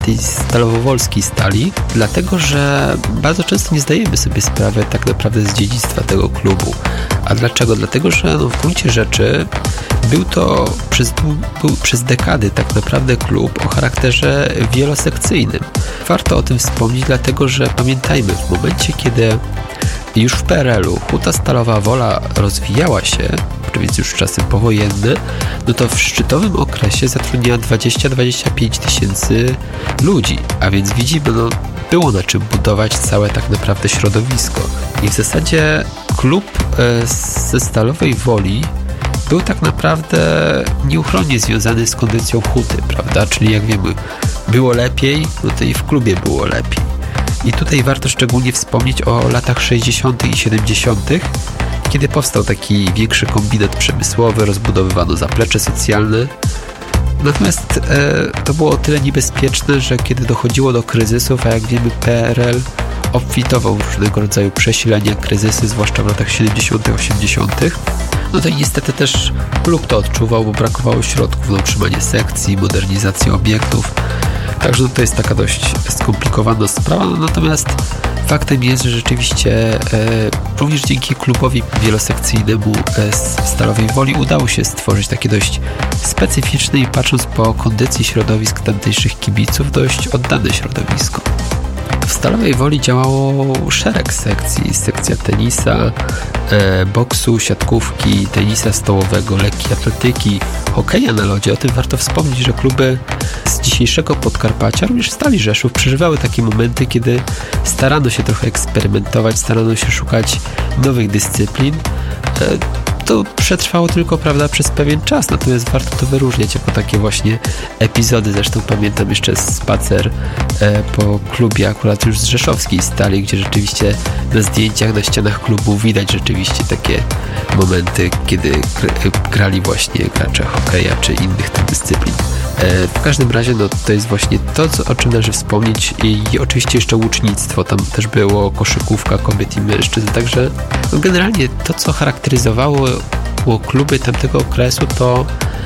tej stalowowolskiej stali, dlatego że bardzo często nie zdajemy sobie sprawy tak naprawdę z dziedzictwa tego klubu. A dlaczego? Dlatego, że w gruncie rzeczy był to przez dekady tak naprawdę klub o charakterze wielosekcyjnym. Warto o tym wspomnieć, dlatego że pamiętajmy, w momencie, kiedy już w PRL-u Huta Stalowa Wola rozwijała się, więc już czasy powojenne, no to w szczytowym okresie zatrudniała 20-25 tysięcy ludzi, a więc widzimy, było na czym budować całe tak naprawdę środowisko. I w zasadzie klub ze Stalowej Woli był tak naprawdę nieuchronnie związany z kondycją Huty, prawda? Czyli jak wiemy, było lepiej, no to i w klubie było lepiej. I tutaj warto szczególnie wspomnieć o latach 60. i 70., kiedy powstał taki większy kombinat przemysłowy, rozbudowywano zaplecze socjalne. Natomiast to było o tyle niebezpieczne, że kiedy dochodziło do kryzysów, a jak wiemy PRL obfitował w różnego rodzaju przesilenia, kryzysy, zwłaszcza w latach 70., 80., no to i niestety też klub to odczuwał, bo brakowało środków na utrzymanie sekcji, modernizację obiektów. Także to jest taka dość skomplikowana sprawa, natomiast faktem jest, że rzeczywiście również dzięki klubowi wielosekcyjnemu w Stalowej Woli udało się stworzyć takie dość specyficzne i patrząc po kondycji środowisk tamtejszych kibiców, dość oddane środowisko. W Stalowej Woli działało szereg sekcji. Sekcja tenisa, boksu, siatkówki, tenisa stołowego, lekkiej atletyki, hokeja na lodzie. O tym warto wspomnieć, że kluby z dzisiejszego Podkarpacia, również w Stali Rzeszów, przeżywały takie momenty, kiedy starano się trochę eksperymentować, starano się szukać nowych dyscyplin. To przetrwało tylko, prawda, przez pewien czas, natomiast warto to wyróżniać jako takie właśnie epizody. Zresztą pamiętam jeszcze spacer po klubie akurat już z rzeszowskiej Stali, gdzie rzeczywiście na zdjęciach, na ścianach klubu widać rzeczywiście takie momenty, kiedy grali właśnie gracze hokeja czy innych tych dyscyplin. W każdym razie to jest właśnie to, o czym należy wspomnieć i oczywiście jeszcze łucznictwo, tam też było koszykówka kobiet i mężczyzn, także generalnie to, co charakteryzowało kluby tamtego okresu, to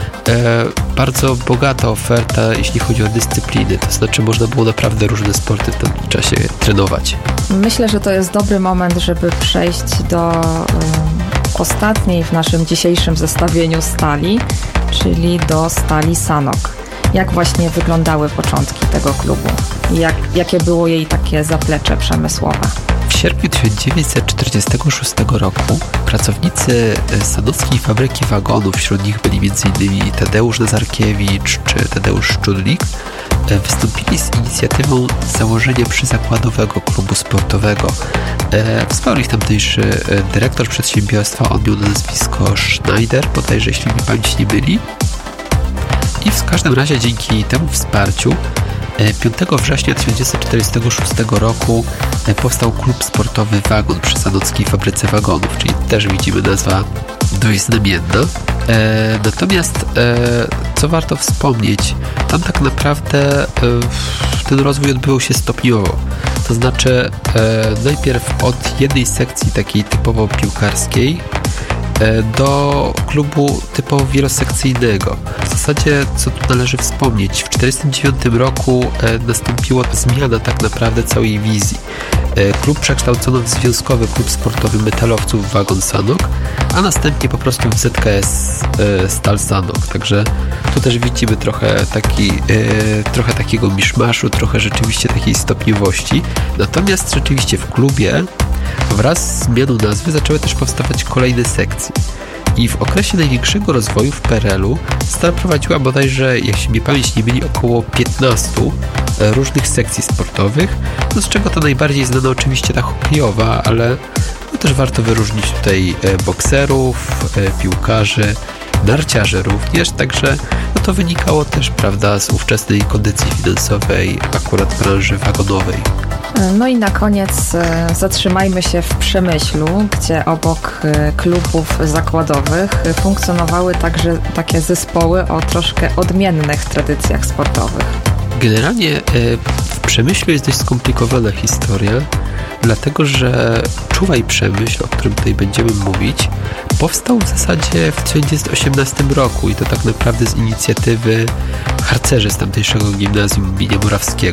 bardzo bogata oferta, jeśli chodzi o dyscypliny, to znaczy można było naprawdę różne sporty w tym czasie trenować. Myślę, że to jest dobry moment, żeby przejść do ostatniej w naszym dzisiejszym zestawieniu stali, czyli do Stali Sanok. Jak właśnie wyglądały początki tego klubu? Jakie było jej takie zaplecze przemysłowe? W sierpniu 1946 roku pracownicy Sanockiej Fabryki Wagonów, wśród nich byli m.in. Tadeusz Nazarkiewicz czy Tadeusz Szczudlik, wystąpili z inicjatywą założenia przyzakładowego klubu sportowego. Wsparł ich tamtejszy dyrektor przedsiębiorstwa, on miał nazwisko Schneider, bodajże, jeśli mi pamięć nie myli. I w każdym razie dzięki temu wsparciu 5 września 1946 roku powstał klub sportowy Wagon przy Sanockiej Fabryce Wagonów, czyli też widzimy nazwa dość znamienna. Natomiast co warto wspomnieć, tam tak naprawdę ten rozwój odbywał się stopniowo. To znaczy najpierw od jednej sekcji takiej typowo piłkarskiej do klubu typowo wielosekcyjnego. W zasadzie, co tu należy wspomnieć, w 1949 roku nastąpiła zmiana tak naprawdę całej wizji. Klub przekształcono w Związkowy Klub Sportowy Metalowców Wagon Sanok, a następnie po prostu w ZKS Stal Sanok. Także tu też widzimy trochę takiego miszmaszu, trochę rzeczywiście takiej stopniowości. Natomiast rzeczywiście w klubie wraz z zmianą nazwy zaczęły też powstawać kolejne sekcje. I w okresie największego rozwoju w PRL-u Stal prowadziła bodajże, jak się mi pamięć nie myli, około 15 różnych sekcji sportowych, no z czego to najbardziej znana oczywiście ta hokejowa, ale no też warto wyróżnić tutaj bokserów, piłkarzy, narciarzy również, także no to wynikało też, prawda, z ówczesnej kondycji finansowej akurat branży wagonowej. No i na koniec zatrzymajmy się w Przemyślu, gdzie obok klubów zakładowych funkcjonowały także takie zespoły o troszkę odmiennych tradycjach sportowych. Generalnie w Przemyślu jest dość skomplikowana historia, dlatego że Czuwaj Przemyśl, o którym tutaj będziemy mówić, powstał w zasadzie w 1918 roku i to tak naprawdę z inicjatywy harcerzy z tamtejszego gimnazjum im. Morawskiego.